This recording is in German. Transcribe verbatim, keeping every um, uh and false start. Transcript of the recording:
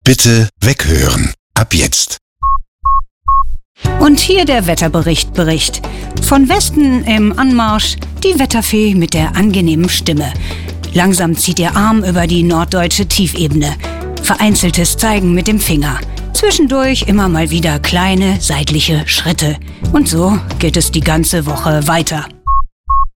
Bitte weghören. Ab jetzt. Und hier der Wetterbericht Bericht. Von Westen im Anmarsch die Wetterfee mit der angenehmen Stimme. Langsam zieht ihr Arm über die norddeutsche Tiefebene. Vereinzeltes Zeigen mit dem Finger. Zwischendurch immer mal wieder kleine seitliche Schritte. Und so geht es die ganze Woche weiter.